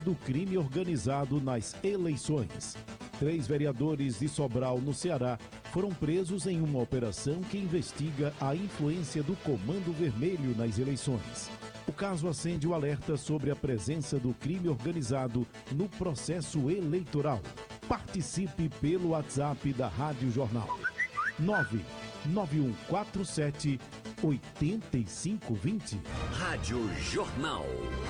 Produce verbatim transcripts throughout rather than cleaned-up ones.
do crime organizado nas eleições. Três vereadores de Sobral, no Ceará, foram presos em uma operação que investiga a influência do Comando Vermelho nas eleições. O caso acende o alerta sobre a presença do crime organizado no processo eleitoral. Participe pelo WhatsApp da Rádio Jornal. nove nove um quatro sete oito cinco dois zero. Rádio Jornal.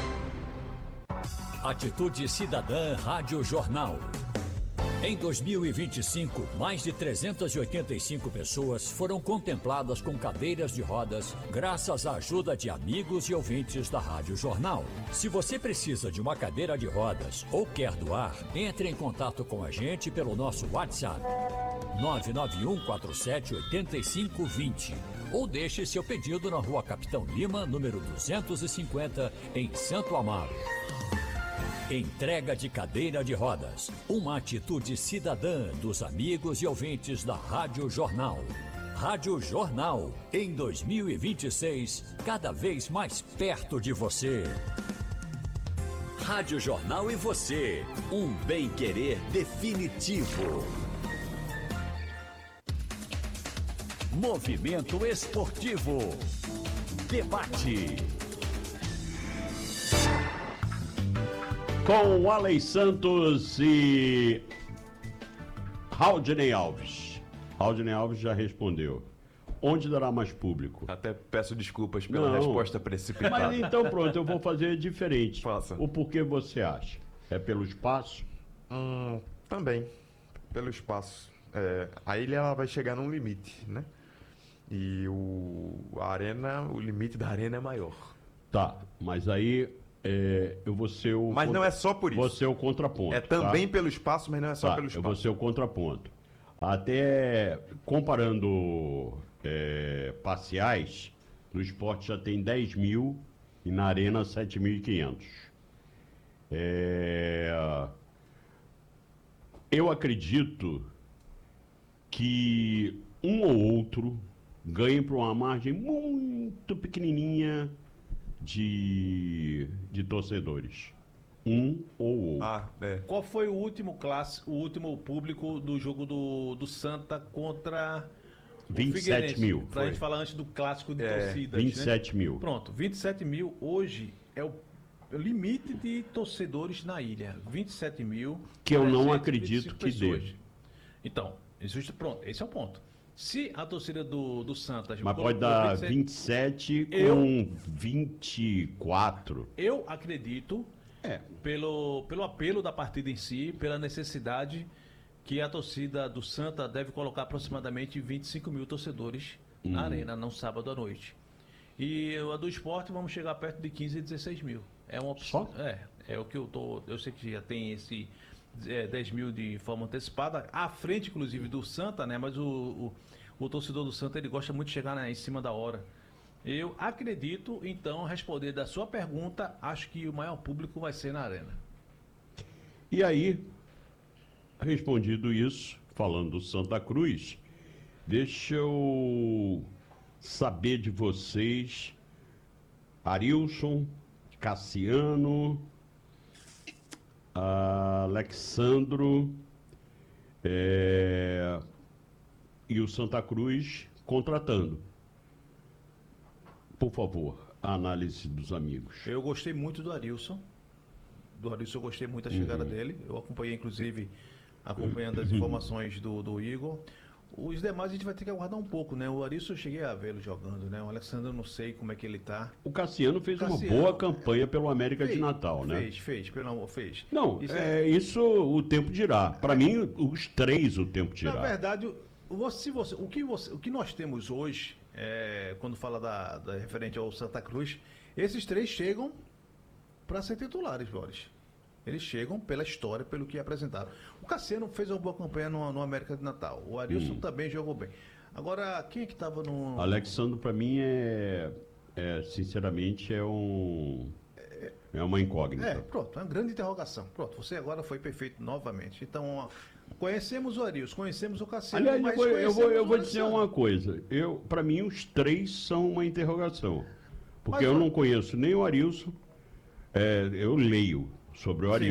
Atitude Cidadã Rádio Jornal. Em dois mil e vinte e cinco, mais de trezentas e oitenta e cinco pessoas foram contempladas com cadeiras de rodas graças à ajuda de amigos e ouvintes da Rádio Jornal. Se você precisa de uma cadeira de rodas ou quer doar, entre em contato com a gente pelo nosso WhatsApp nove nove um quatro sete oito cinco dois zero ou deixe seu pedido na Rua Capitão Lima, número duzentos e cinquenta, em Santo Amaro. Entrega de cadeira de rodas, uma atitude cidadã dos amigos e ouvintes da Rádio Jornal. Rádio Jornal, em dois mil e vinte e seis, cada vez mais perto de você. Rádio Jornal e você, um bem-querer definitivo. Movimento Esportivo. Debate. Com o Alex Santos e Raudney Alves. Raudney Alves já respondeu. Onde dará mais público? Até peço desculpas pela Não, resposta precipitada. Mas então pronto, eu vou fazer diferente. Faça. O porquê você acha? É pelo espaço? Hum, também, pelo espaço. É, a ilha ela vai chegar num limite, né? E o, a arena, o limite da arena é maior. Tá, mas aí é, eu vou ser o... Mas não é só por isso. Vou ser o contraponto. É também tá? pelo espaço, mas não é só tá, pelo espaço. Eu vou ser o contraponto. Até comparando é, parciais, no esporte já tem dez mil e na arena sete mil e quinhentos. É, eu acredito que um ou outro ganhe por uma margem muito pequenininha de, de torcedores. Um ou outro. Ah, é. Qual foi o último classe, o último público do jogo do, do Santa contra o vinte e sete Figueirense? mil. Pra Foi. gente falar antes do clássico de É, torcidas. vinte e sete né? mil. Pronto, vinte e sete mil hoje é o o limite de torcedores na ilha. vinte e sete mil. Que eu não trezentas e vinte e cinco acredito que pessoas. dê. Então, existe, pronto, esse é o ponto. Se a torcida do, do Santa... Mas colocou pode dar vinte e sete vinte e sete com Eu- vinte e quatro. Eu acredito, É. pelo, pelo apelo da partida em si, pela necessidade que a torcida do Santa deve colocar aproximadamente vinte e cinco mil torcedores Uhum. na arena, não sábado à noite. E a do esporte vamos chegar perto de quinze e dezesseis mil. É uma opção. Só? É, é o que eu tô. Eu sei que já tem esse é, dez mil de forma antecipada, à frente, inclusive, do Santa, né? Mas o, o, o torcedor do Santa ele gosta muito de chegar, né, em cima da hora. Eu acredito, então, responder da sua pergunta, acho que o maior público vai ser na arena. E aí, respondido isso, falando do Santa Cruz, deixa eu saber de vocês, Arilson, Cassiano, Alexandro é, e o Santa Cruz contratando. Por favor, a análise dos amigos. Eu gostei muito do Arilson. Do Arilson eu gostei muito da chegada dele. Eu acompanhei, inclusive, acompanhando as informações do, do Igor. Os demais a gente vai ter que aguardar um pouco, né? O Arilson eu cheguei a vê-lo jogando, né? O Alexandre eu não sei como é que ele tá. O Cassiano fez Cassiano, uma boa campanha pelo América Fez, de Natal, né? Fez, fez, pelo amor, fez. Não, Isso é, isso o tempo dirá. Para mim, os três o tempo dirá. Na verdade, você, você, o, que você, o que nós temos hoje, é, quando fala da, da referente ao Santa Cruz, esses três chegam para ser titulares, Boris. Eles chegam pela história, pelo que apresentaram. O Cassiano fez uma boa campanha no, no América de Natal. O Arilson Hum. também jogou bem. Agora, quem é que estava no... Alexandre, para mim, é, é, sinceramente, é um é uma incógnita. É, pronto, é uma grande interrogação. Pronto, você agora foi perfeito novamente. Então, ó, conhecemos o Arilson, conhecemos o Cassiano, Aliás, eu mas vou, eu vou, eu conhecemos vou o dizer Alexandre. uma coisa. Eu, para mim, os três são uma interrogação. Porque Mas, eu ó- não conheço nem o Arilson, é, eu leio sobre o Ari.